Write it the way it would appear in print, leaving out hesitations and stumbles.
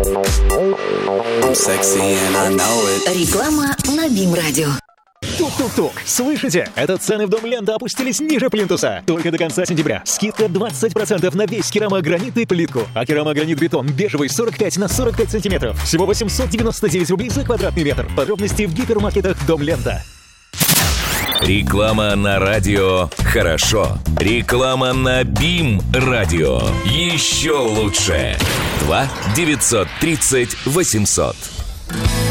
I'm sexy and I know it. Реклама на БИМ-радио. Тук-тук-тук. Слышите? Это цены в Дом Лента опустились ниже плинтуса. Только до конца сентября. Скидка 20% на весь керамогранит и плитку. А керамогранит-бетон бежевый 45 на 45 сантиметров. Всего 899 рублей за квадратный метр. Подробности в гипермаркетах Дом Лента. Реклама на радио «Хорошо». Реклама на БИМ-радио. Еще лучше. 2 930 800.